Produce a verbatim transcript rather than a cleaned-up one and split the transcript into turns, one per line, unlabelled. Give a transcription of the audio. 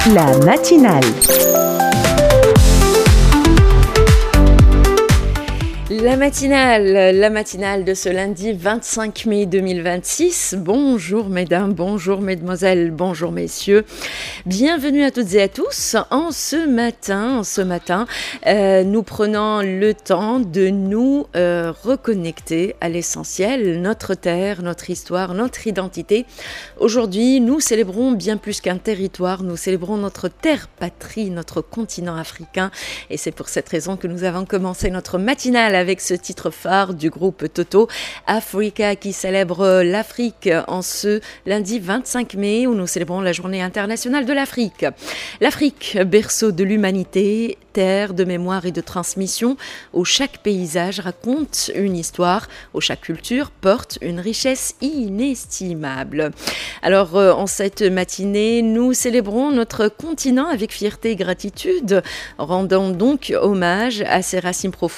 La matinale.
La matinale, la matinale de ce lundi vingt-cinq mai deux mille vingt-six. Bonjour mesdames, bonjour mesdemoiselles, bonjour messieurs. Bienvenue à toutes et à tous. En ce matin, en ce matin, euh, nous prenons le temps de nous euh, reconnecter à l'essentiel, notre terre, notre histoire, notre identité. Aujourd'hui, nous célébrons bien plus qu'un territoire, nous célébrons notre terre patrie, notre continent africain. Et c'est pour cette raison que nous avons commencé notre matinale avec ce titre phare du groupe Toto, Africa, qui célèbre l'Afrique en ce lundi vingt-cinq mai où nous célébrons la journée internationale de l'Afrique. L'Afrique, berceau de l'humanité, terre de mémoire et de transmission, où chaque paysage raconte une histoire, où chaque culture porte une richesse inestimable. Alors, euh, en cette matinée, nous célébrons notre continent avec fierté et gratitude, rendant donc hommage à ses racines profondes